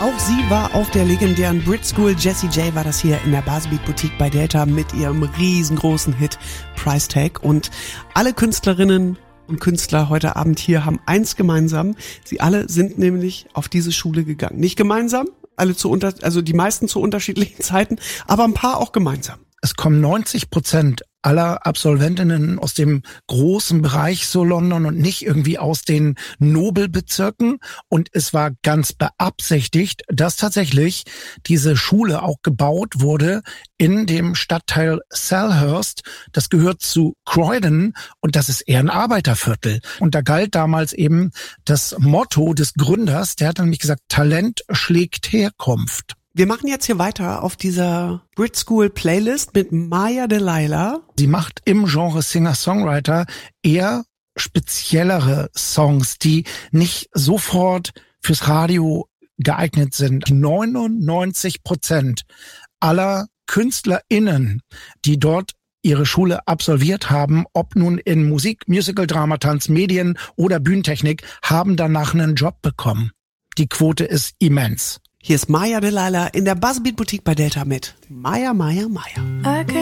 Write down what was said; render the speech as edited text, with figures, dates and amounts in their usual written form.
Auch sie war auf der legendären Brit School. Jessie J war das hier in der Buzzbeat Boutique bei Delta mit ihrem riesengroßen Hit Price Tag. Und alle Künstlerinnen und Künstler heute Abend hier haben eins gemeinsam. Sie alle sind nämlich auf diese Schule gegangen. Nicht gemeinsam, also die meisten zu unterschiedlichen Zeiten, aber ein paar auch gemeinsam. Es kommen 90% aller Absolventinnen aus dem großen Bereich so London und nicht irgendwie aus den Nobelbezirken. Und es war ganz beabsichtigt, dass tatsächlich diese Schule auch gebaut wurde in dem Stadtteil Selhurst. Das gehört zu Croydon und das ist eher ein Arbeiterviertel. Und da galt damals eben das Motto des Gründers, der hat nämlich gesagt, Talent schlägt Herkunft. Wir machen jetzt hier weiter auf dieser Brit School Playlist mit Maya Delilah. Sie macht im Genre Singer-Songwriter eher speziellere Songs, die nicht sofort fürs Radio geeignet sind. 99% aller KünstlerInnen, die dort ihre Schule absolviert haben, ob nun in Musik, Musical, Drama, Tanz, Medien oder Bühnentechnik, haben danach einen Job bekommen. Die Quote ist immens. Hier ist Maya Delilah in der Buzzbeat Boutique bei Delta mit Maya, Maya, Maya.